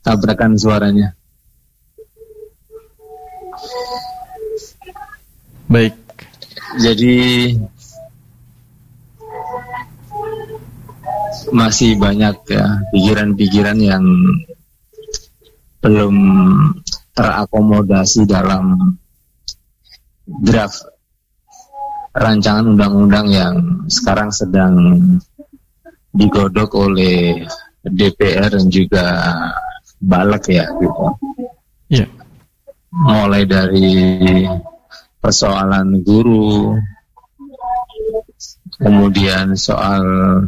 tabrakan suaranya. Baik. Jadi masih banyak ya pikiran-pikiran yang belum terakomodasi dalam draft rancangan undang-undang yang sekarang sedang digodok oleh DPR dan juga Balik ya gitu. Yeah. Mulai dari persoalan guru, kemudian soal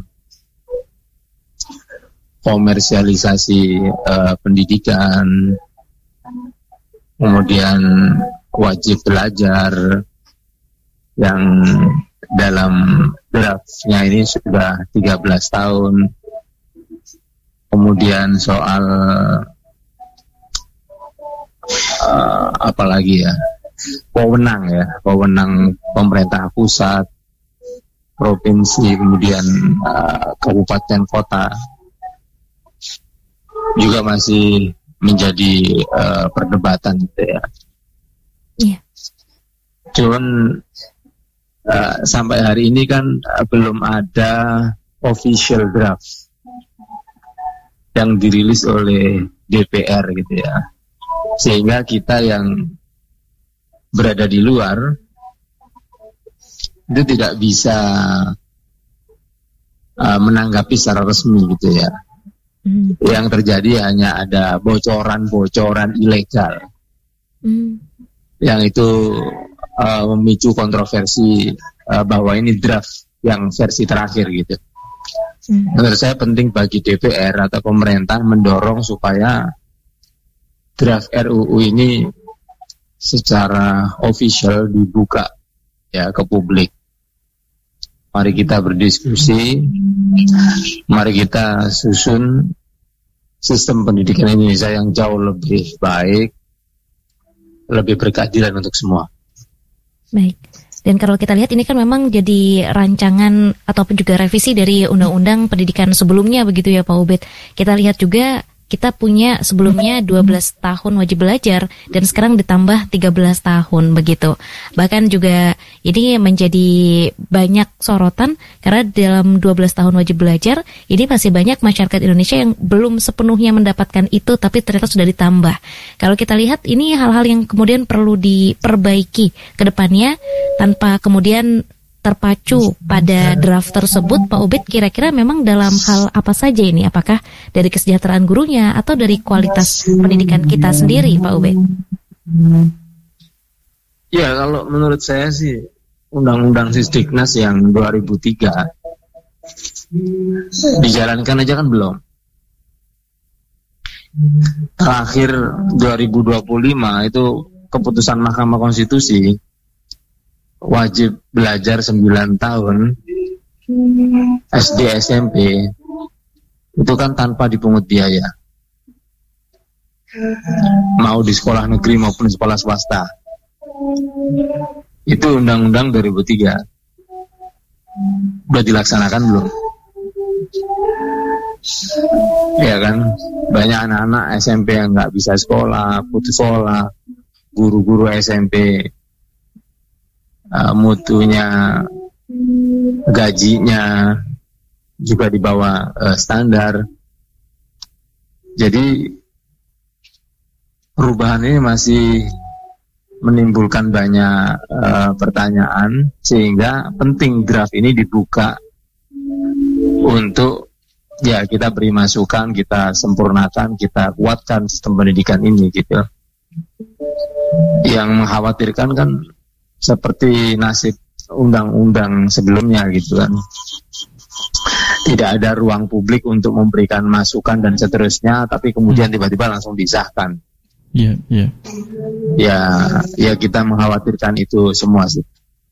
komersialisasi pendidikan, kemudian wajib belajar yang dalam draftnya ini sudah 13 tahun. Kemudian soal apalagi ya, wewenang pemerintah pusat, provinsi, kemudian kabupaten kota juga masih menjadi perdebatan gitu ya. Iya. Cuman sampai hari ini kan belum ada official draft yang dirilis oleh DPR gitu ya. Sehingga kita yang berada di luar itu tidak bisa menanggapi secara resmi gitu ya. Yang terjadi hanya ada bocoran-bocoran ilegal yang itu memicu kontroversi bahwa ini draft yang versi terakhir gitu. Menurut saya penting bagi DPR atau pemerintah mendorong supaya draft RUU ini secara official dibuka ya ke publik. Mari kita berdiskusi, mari kita susun sistem pendidikan Indonesia yang jauh lebih baik, lebih berkeadilan untuk semua. Baik. Dan kalau kita lihat ini kan memang jadi rancangan ataupun juga revisi dari Undang-Undang Pendidikan sebelumnya begitu ya Pak Ubed. Kita lihat juga kita punya sebelumnya 12 tahun wajib belajar dan sekarang ditambah 13 tahun begitu. Bahkan juga ini menjadi banyak sorotan karena dalam 12 tahun wajib belajar ini masih banyak masyarakat Indonesia yang belum sepenuhnya mendapatkan itu tapi ternyata sudah ditambah. Kalau kita lihat ini hal-hal yang kemudian perlu diperbaiki ke depannya tanpa kemudian terpacu pada draft tersebut, Pak Ubed, kira-kira memang dalam hal apa saja ini? Apakah dari kesejahteraan gurunya atau dari kualitas pendidikan kita sendiri, Pak Ubed? Ya, kalau menurut saya sih Undang-Undang Sisdiknas yang 2003 dijalankan aja kan belum. Terakhir 2025 itu keputusan Mahkamah Konstitusi wajib belajar 9 tahun SD SMP itu kan tanpa dipungut biaya, mau di sekolah negeri maupun sekolah swasta. Itu Undang-Undang 2003 udah dilaksanakan belum? Ya kan, banyak anak-anak SMP yang nggak bisa sekolah, putus sekolah, guru-guru SMP mutunya, gajinya juga di bawah standar. Jadi perubahan ini masih menimbulkan banyak pertanyaan, sehingga penting draft ini dibuka untuk ya kita beri masukan, kita sempurnakan, kita kuatkan sistem pendidikan ini gitu. Yang mengkhawatirkan kan seperti nasib undang-undang sebelumnya gitu kan. Tidak ada ruang publik untuk memberikan masukan dan seterusnya, tapi kemudian tiba-tiba langsung disahkan. Iya, iya. Ya kita mengkhawatirkan itu semua sih.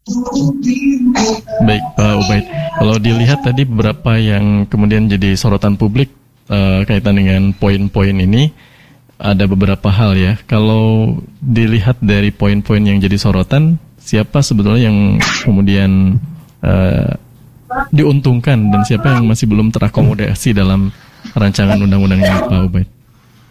Baik, Pak Ubaid. Kalau dilihat tadi beberapa yang kemudian jadi sorotan publik kaitan dengan poin-poin ini, ada beberapa hal ya. Kalau dilihat dari poin-poin yang jadi sorotan, siapa sebetulnya yang kemudian diuntungkan dan siapa yang masih belum terakomodasi dalam rancangan undang-undang ini, Pak Ubaid?